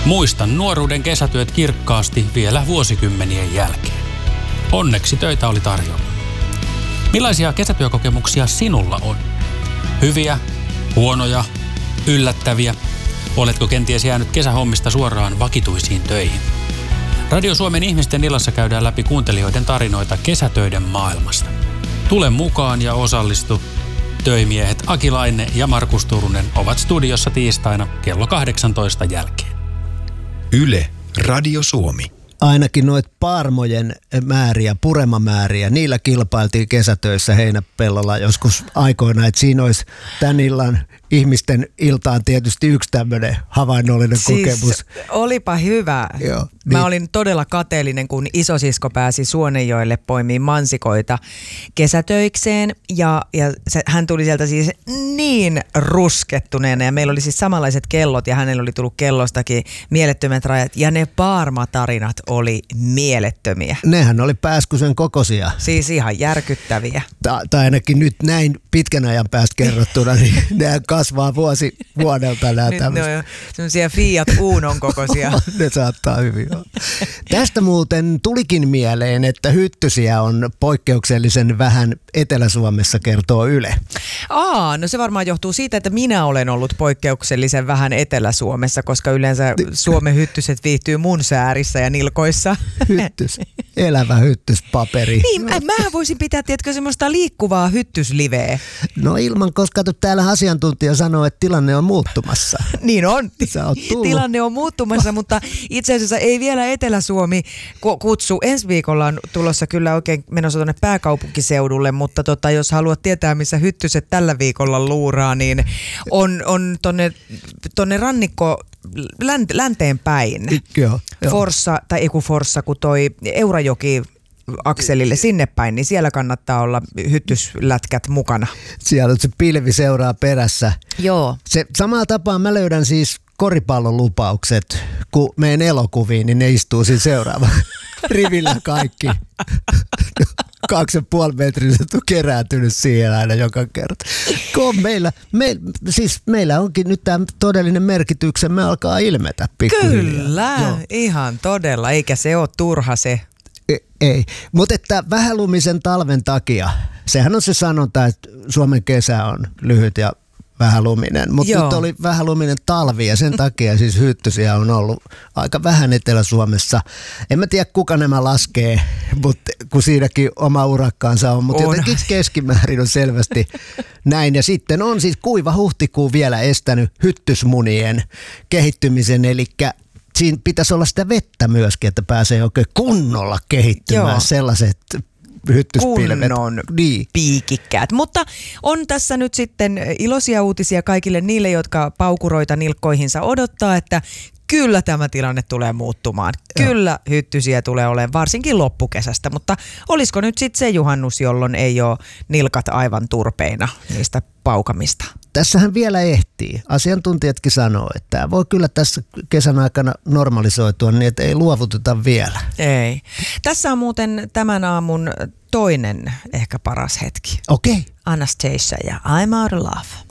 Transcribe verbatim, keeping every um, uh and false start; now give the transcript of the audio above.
Muistan nuoruuden kesätyöt kirkkaasti vielä vuosikymmenien jälkeen. Onneksi töitä oli tarjolla. Millaisia kesätyökokemuksia sinulla on? Hyviä, huonoja, yllättäviä? Oletko kenties jäänyt kesähommista suoraan vakituisiin töihin? Radio Suomen ihmisten illassa käydään läpi kuuntelijoiden tarinoita kesätöiden maailmasta. Tule mukaan ja osallistu. Töimiehet Aki Laine ja Markus Turunen ovat studiossa tiistaina kello kahdeksantoista jälkeen. Yle, Radio Suomi. Ainakin noit paarmojen määriä, puremamääriä, niillä kilpailtiin kesätöissä Heinäpellolla joskus aikoina, että siinä olisi tämän illan ihmisten iltaan tietysti yksi tämmöinen havainnollinen siis kokemus. Olipa hyvä. Joo, Mä niin. olin todella kateellinen, kun isosisko pääsi Suonenjoelle poimiin mansikoita kesätöikseen ja, ja se, hän tuli sieltä siis niin ruskettuneena ja meillä oli siis samanlaiset kellot ja hänellä oli tullut kellostakin mielettömät rajat ja ne paarmatarinat oli mielettömiä. Nehän oli pääskysen kokoisia. Siis ihan järkyttäviä. Ta- tai ainakin nyt näin pitkän ajan päästä kerrottuna, niin nehän kasvaa vuosi vuodelta nämä Nyt ne tämmöiset. on jo semmoisia Fiat Unon kokoisia. Ne saattaa hyvin olla. Tästä muuten tulikin mieleen, että hyttysiä on poikkeuksellisen vähän Etelä-Suomessa, kertoo Yle. Aa, no se varmaan johtuu siitä, että minä olen ollut poikkeuksellisen vähän Etelä-Suomessa, koska yleensä Suomen hyttyset viihtyy mun säärissä ja nilkoissa. Hyttys, elävä hyttyspaperi. Niin, mä, mä voisin pitää, tiedätkö, semmoista liikkuvaa hyttysliveä. No ilman, koska täällä asiantuntija sanoo, että tilanne on muuttumassa. Niin on. Sä oot tullut. Tilanne on muuttumassa, mutta itse asiassa ei vielä Etelä-Suomi kutsu. Ensi viikolla on tulossa kyllä oikein menossa tuonne pääkaupunkiseudulle, mutta tota, jos haluat tietää, missä hyttyset tällä viikolla luuraa, niin on, on tonne, tonne rannikko länteen päin. Joo, joo. Forssa, tai ei kun Forssa, kun toi Eurajoki akselille sinne päin, niin siellä kannattaa olla hyttyslätkät mukana. Siellä se pilvi seuraa perässä. Joo. Se samaa tapaa mä löydän siis koripallon lupaukset, kun menen elokuviin, niin ne istuu siinä seuraava rivillä kaikki. Kaksi ja puoli metriset on kerääntynyt siihen aina joka kerta. Kun meillä, me, siis meillä onkin nyt tämä todellinen merkityksemme alkaa ilmetä pikkuhiljaa. Kyllä, Joo. ihan todella, eikä se ole turha se. Ei, ei. Mutta että vähälumisen talven takia, sehän on se sanonta, että Suomen kesä on lyhyt ja vähäluminen, mutta nyt oli vähäluminen talvi ja sen takia siis hyttysiä on ollut aika vähän Etelä-Suomessa. En mä tiedä kuka nämä laskee, mutta kun siinäkin oma urakkaansa on, mutta jotenkin keskimäärin on selvästi näin. Ja sitten on siis kuiva huhtikuu vielä estänyt hyttysmunien kehittymisen, eli siinä pitäisi olla sitä vettä myöskin, että pääsee oikein kunnolla kehittymään. Joo. Sellaiset hyttyspilvet. Kunnon niin. piikikkäät. Mutta on tässä nyt sitten iloisia uutisia kaikille niille, jotka paukuroita nilkkoihinsa odottaa, että kyllä tämä tilanne tulee muuttumaan. Joo. Kyllä hyttysiä tulee olemaan, varsinkin loppukesästä, mutta olisiko nyt sitten se juhannus, jolloin ei ole nilkat aivan turpeina niistä paukamista? Tässähän vielä ehtii. Asiantuntijatkin sanoo, että tämä voi kyllä tässä kesän aikana normalisoitua niin, että ei luovuteta vielä. Ei. Tässä on muuten tämän aamun toinen ehkä paras hetki. Okei. Okay. Anastasia ja I'm Out of Love.